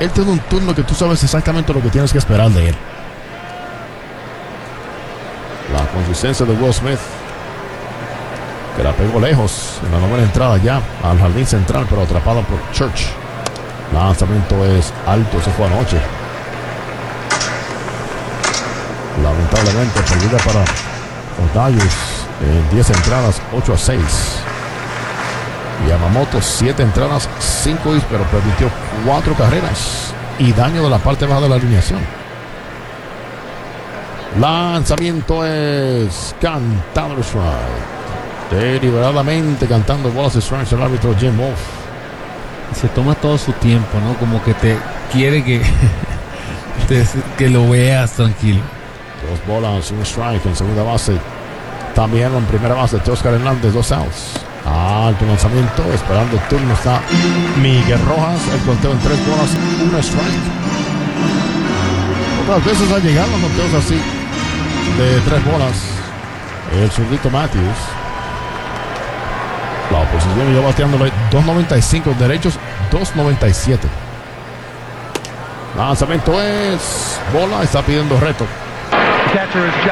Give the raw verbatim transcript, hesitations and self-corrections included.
él tiene un turno que tú sabes exactamente lo que tienes que esperar de él. La consistencia de Will Smith, que la pegó lejos en la novena entrada ya al jardín central, pero atrapada por Church. Lanzamiento es alto, se fue anoche. Lamentablemente perdida para los Dodgers en diez entradas, ocho a seis. Yamamoto, siete entradas, cinco hits, pero permitió cuatro carreras y daño de la parte baja de la alineación. Lanzamiento es cantado el strike. Deliberadamente cantando bolas de strikes el árbitro Jim Wolf. Se toma todo su tiempo, ¿no? Como que te quiere que, te, que lo veas tranquilo. Dos bolas, un strike en segunda base. También en primera base, Teóscar Hernández, dos outs. Alto lanzamiento, esperando el turno está Miguel Rojas. El conteo en tres bolas, un strike. Otras veces ha llegado los conteos así de tres bolas. El zurdito Matthews. La oposición ya bateándole dos noventa y cinco derechos, dos noventa y siete. Lanzamiento es bola, está pidiendo reto. Catcher is